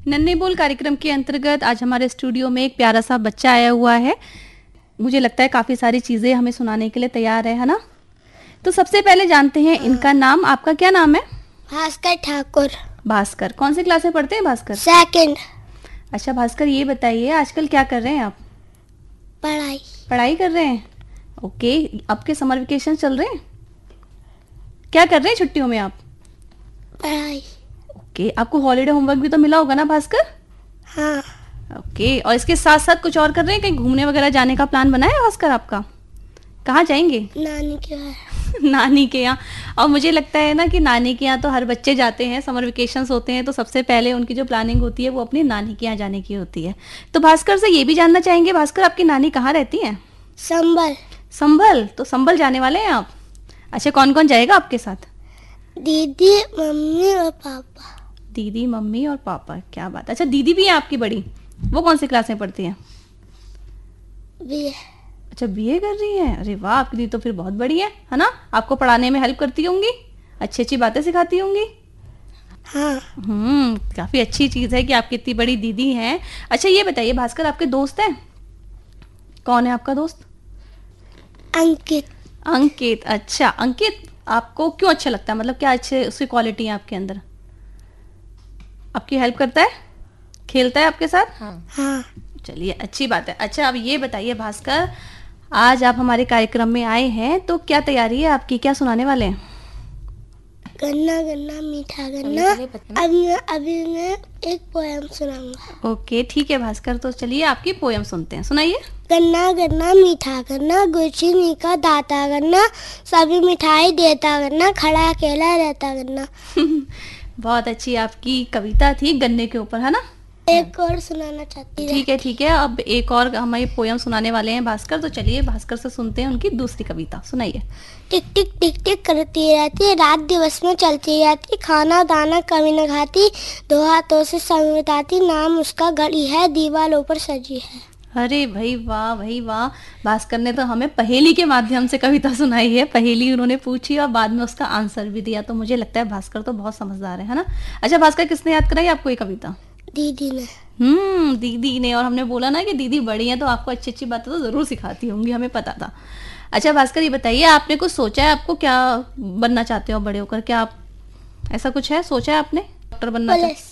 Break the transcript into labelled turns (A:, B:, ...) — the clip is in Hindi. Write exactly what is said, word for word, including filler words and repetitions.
A: नन्हे बोल कार्यक्रम के अंतर्गत आज हमारे स्टूडियो में एक प्यारा सा बच्चा आया हुआ है। मुझे लगता है काफ़ी सारी चीज़ें हमें सुनाने के लिए तैयार है है ना। तो सबसे पहले जानते हैं इनका नाम। आपका क्या नाम है?
B: भास्कर ठाकुर।
A: भास्कर। कौन सी क्लास में पढ़ते हैं भास्कर?
B: सेकंड।
A: अच्छा भास्कर, ये बताइए आजकल क्या कर रहे हैं आप?
B: पढ़ाई।
A: पढ़ाई कर रहे हैं। ओके, आपके समर वेकेशन चल रहे हैं? क्या कर रहे हैं छुट्टियों में आप?
B: पढ़ाई।
A: ओके, आपको हॉलीडे होमवर्क भी तो मिला होगा ना भास्कर?
B: हाँ।
A: ओके, और इसके साथ साथ कुछ और कर रहे हैं? कहीं घूमने वगैरह जाने का प्लान बना है भास्कर आपका? कहाँ जाएंगे?
B: नानी के घर।
A: नानी के यहाँ। और मुझे लगता है ना कि नानी के यहाँ तो हर बच्चे जाते हैं, समर वेकेशंस होते हैं तो सबसे पहले उनकी जो प्लानिंग होती है वो अपनी नानी के यहाँ जाने की होती है। तो भास्कर से ये भी जानना चाहेंगे, भास्कर आपकी नानी कहाँ रहती है?
B: संभल।
A: संभल। तो संभल जाने वाले हैं आप? अच्छा, कौन कौन जाएगा आपके साथ?
B: दीदी, मम्मी और पापा।
A: दीदी, मम्मी और पापा। क्या बात। अच्छा, दीदी भी है आपकी बड़ी? वो कौन सी क्लास में पढ़ती है?
B: बीए।
A: अच्छा, बीए कर रही है। अरे वाह, आपकी दीदी तो फिर बहुत बड़ी है है ना। आपको पढ़ाने में हेल्प करती होंगी, अच्छी अच्छी बातें सिखाती होंगी।
B: हाँ।
A: हम्म काफी अच्छी चीज है कि आपकी इतनी बड़ी दीदी हैं। अच्छा ये बताइए भास्कर, आपके दोस्त हैं? कौन है आपका दोस्त?
B: अंकित।
A: अंकित। अच्छा अंकित आपको क्यों अच्छा लगता है? मतलब क्या अच्छे उसकी क्वालिटी है आपके अंदर? आपकी हेल्प करता है, खेलता है आपके साथ?
B: हाँ। हाँ।
A: चलिए अच्छी बात है। अच्छा अब ये बताइए भास्कर, आज आप हमारे कार्यक्रम में आए हैं तो क्या तैयारी है आपकी, क्या सुनाने वाले हैं?
B: गन्ना गन्ना मीठा गन्ना। अभी मैं अभी मैं एक पोएम सुनाऊंगा।
A: ओके ठीक है भास्कर, तो चलिए आपकी पोएम सुनते हैं, सुनाइए।
B: गन्ना गन्ना मीठा गन्ना, गुड़ चीनी का दाता गन्ना, सभी मिठाई देता गन्ना, खड़ा अकेला रहता गन्ना।
A: बहुत अच्छी आपकी कविता थी गन्ने के ऊपर, है ना।
B: एक और सुनाना चाहती हूँ।
A: ठीक है ठीक है, अब एक और हमारे पोयम सुनाने वाले हैं भास्कर, तो चलिए भास्कर से सुनते हैं उनकी दूसरी कविता, सुनाइए।
B: टिक टिक टिक टिक करती रहती, रात दिवस में चलती रहती, खाना दाना कभी न खाती, दो हाथों से समय बिताती, नाम उसका घड़ी है, दीवारों पर सजी है।
A: अरे भाई वाह भाई वाह, भास्कर ने तो हमें पहेली के माध्यम से कविता सुनाई है। पहेली उन्होंने पूछी और बाद में उसका आंसर भी दिया, तो मुझे लगता है भास्कर तो बहुत समझदार है, है ना। अच्छा भास्कर, किसने याद कराई आपको ये कविता?
B: दीदी ने।
A: हम्म दीदी ने। और हमने बोला ना कि दीदी बड़ी है तो आपको अच्छी अच्छी बातें तो जरूर सिखाती होंगी, हमें पता था। अच्छा भास्कर ये बताइए, आपने कुछ सोचा है, आपको क्या बनना चाहते हो बड़े होकर? क्या आप ऐसा कुछ है सोचा है आपने? डॉक्टर बनना चाहते?